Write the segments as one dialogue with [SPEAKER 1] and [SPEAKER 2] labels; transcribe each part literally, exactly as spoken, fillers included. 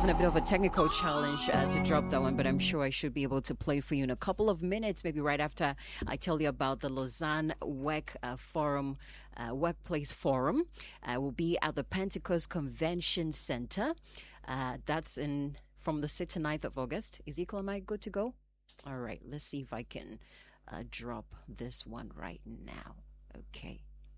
[SPEAKER 1] having a bit of a technical challenge uh, to drop that one, but I'm sure I should be able to play for you in a couple of minutes, maybe right after I tell you about the Lausanne Work uh, Forum, uh, Workplace Forum. Uh, will be at the Pentecost Convention Center. Uh, that's in from the sixth to ninth of August. Ezekiel, am I good to go? All right, let's see if I can uh, drop this one right now. Okay.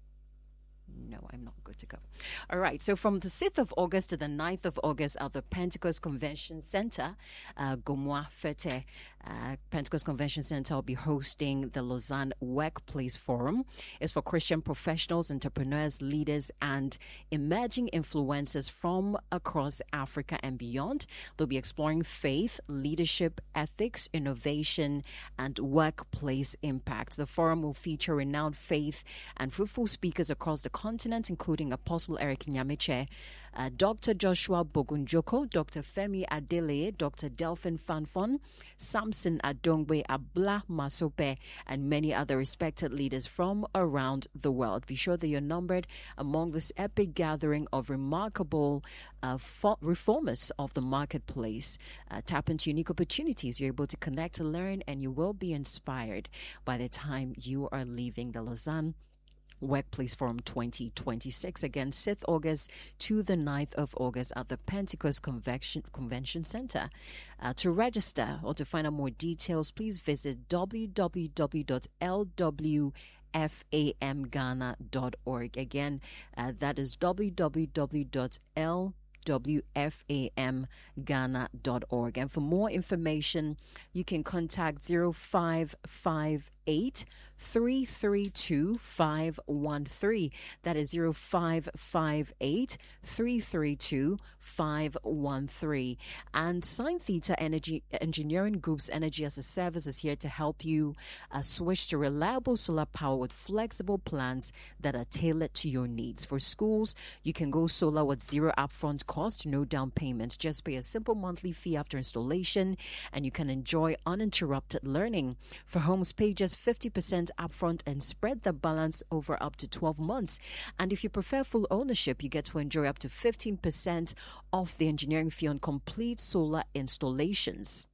[SPEAKER 1] No, I'm not good to go. All right. So from the sixth of August to the ninth of August at the Pentecost Convention Center, uh, Gomoa Fete, uh, Pentecost Convention Center will be hosting the Lausanne Workplace Forum. It's for Christian professionals, entrepreneurs, leaders, and emerging influencers from across Africa and beyond. They'll be exploring faith, leadership, ethics, innovation, and workplace impact. The forum will feature renowned faith and fruitful speakers across the continent, including Apostle Eric Nyamiche, uh, Doctor Joshua Bogunjoko, Doctor Femi Adele, Doctor Delphin Fanfon, Samson Adongwe, Abla Masope, and many other respected leaders from around the world. Be sure that you're numbered among this epic gathering of remarkable uh, fo- reformers of the marketplace. Uh, tap into unique opportunities. You're able to connect, to learn, and you will be inspired by the time you are leaving the Lausanne Workplace Forum twenty twenty-six, again, sixth of August to the ninth of August at the Pentecost Convention, Convention Center. Uh, to register or to find out more details, please visit w w w dot l w f a m ghana dot org. Again, uh, that is w w w dot l w f a m ghana dot org. And for more information, you can contact zero five five eight three three two five one three. That is zero five five eight three three two five one three. And Sign Theta Energy Engineering Group's Energy as a Service is here to help you uh, switch to reliable solar power with flexible plans that are tailored to your needs. For schools, you can go solar with zero upfront cost, no down payment. Just pay a simple monthly fee after installation, and you can enjoy uninterrupted learning. For homes, pay just fifty percent upfront and spread the balance over up to twelve months. And if you prefer full ownership, you get to enjoy up to fifteen percent off the engineering fee on complete solar installations.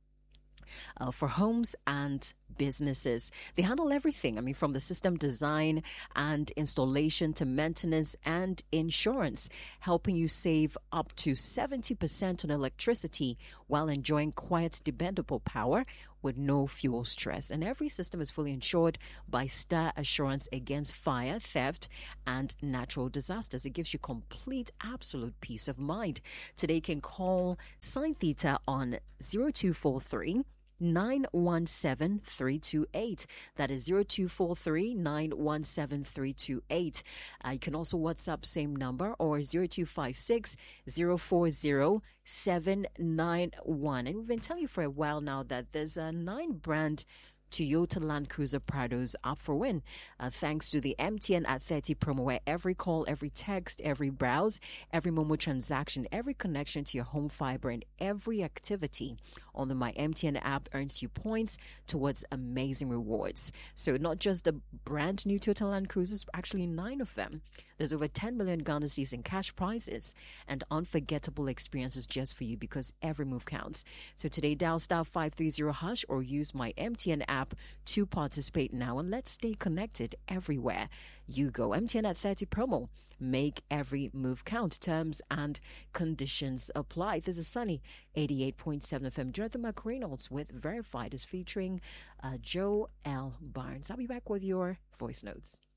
[SPEAKER 1] Uh, for homes and businesses, they handle everything. I mean, from the system design and installation to maintenance and insurance, helping you save up to seventy percent on electricity while enjoying quiet, dependable power with no fuel stress. And every system is fully insured by Star Assurance against fire, theft, and natural disasters. It gives you complete, absolute peace of mind. Today, you can call Sign Theta on zero two four three nine one seven three two eight. That is zero two four three nine one seven three two eight. Uh, you can also WhatsApp same number or zero two five six zero four zero seven nine one. And we've been telling you for a while now that there's a nine brand Toyota Land Cruiser Prados up for win, uh, thanks to the M T N at thirty promo, where every call, every text, every browse, every Momo transaction, every connection to your home fiber, and every activity on the My M T N app earns you points towards amazing rewards. So not just the brand new Toyota Land Cruisers, but actually nine of them. There's over ten million Ghana cedis in cash prizes and unforgettable experiences just for you, because every move counts. So today, dial star five three zero hash or use My M T N app to participate now, and let's stay connected everywhere you go. M T N at thirty promo. Make every move count. Terms and conditions apply. This is Sunny eighty-eight point seven F M. Jonathan McReynolds with Verified is featuring uh, Joe L. Barnes. I'll be back with your voice notes.